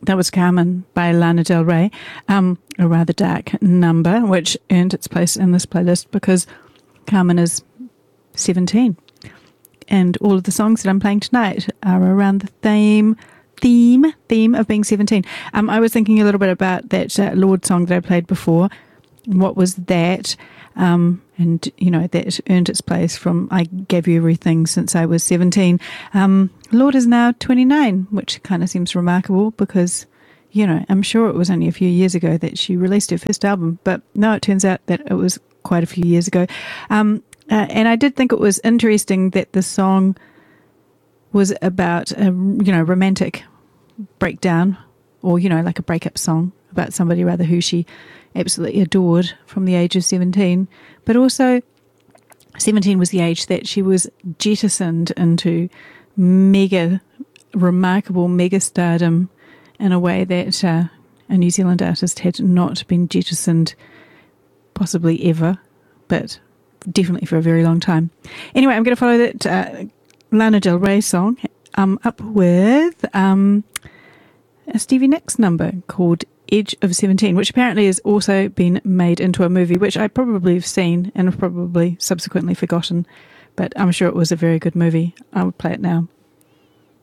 That was Carmen by Lana Del Rey, a rather dark number, which earned its place in this playlist because Carmen is 17. And all of the songs that I'm playing tonight are around the theme of being 17. I was thinking a little bit about that Lorde song that I played before. What was that? And, you know, that earned its place from I Gave You Everything Since I Was 17. Lorde is now 29, which kind of seems remarkable because, you know, I'm sure it was only a few years ago that she released her first album. But no, it turns out that it was quite a few years ago. And I did think it was interesting that the song was about a, you know, romantic breakdown, or, you know, like a breakup song about somebody rather who she absolutely adored from the age of 17. But also 17 was the age that she was jettisoned into remarkable mega stardom in a way that a New Zealand artist had not been jettisoned possibly ever, but definitely for a very long time. Anyway, I'm going to follow that Lana Del Rey song up with a Stevie Nicks number called Edge of 17, which apparently has also been made into a movie, which I probably have seen and have probably subsequently forgotten, but I'm sure it was a very good movie. I would play it now.